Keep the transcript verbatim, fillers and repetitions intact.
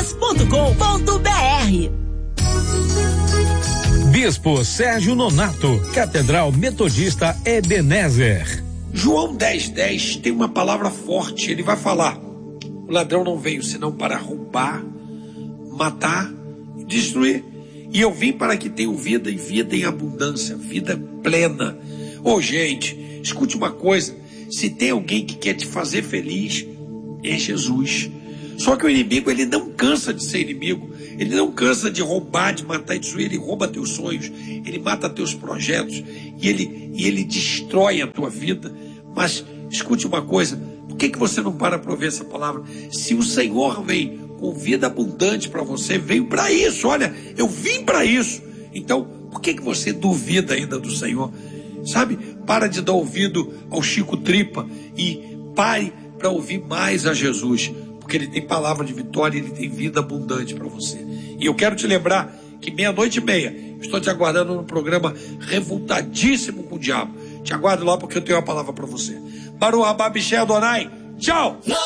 vendas ponto com ponto br. Bispo Sérgio Nonato, Catedral Metodista Ebenezer. João dez, dez tem uma palavra forte, ele vai falar: o ladrão não veio senão para roubar, matar e destruir. E eu vim para que tenham vida e vida em abundância, vida plena. Ô gente, escute uma coisa, se tem alguém que quer te fazer feliz, é Jesus. Só que o inimigo, ele não cansa de ser inimigo, ele não cansa de roubar, de matar e destruir, ele rouba teus sonhos, ele mata teus projetos, e ele, e ele destrói a tua vida. Mas escute uma coisa, por que, que você não para para ouvir essa palavra? Se o Senhor vem com vida abundante para você, veio para isso, olha, eu vim para isso. Então, por que, que você duvida ainda do Senhor? Sabe, para de dar ouvido ao Chico Tripa e pare para ouvir mais a Jesus, porque ele tem palavra de vitória, ele tem vida abundante para você. E eu quero te lembrar que meia-noite e meia, estou te aguardando no programa Revoltadíssimo com o Diabo. Te aguardo lá porque eu tenho uma palavra para você. Baruch Haba Bishé Adonai. Tchau!